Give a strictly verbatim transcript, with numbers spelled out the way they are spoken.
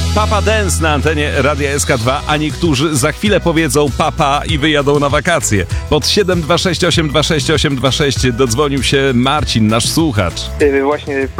Papa Dance na antenie Radia S K dwa, a niektórzy za chwilę powiedzą papa i wyjadą na wakacje. Pod siedem dwa sześć osiem dwa sześć osiem dwa sześć dodzwonił się Marcin, nasz słuchacz. Yy, Właśnie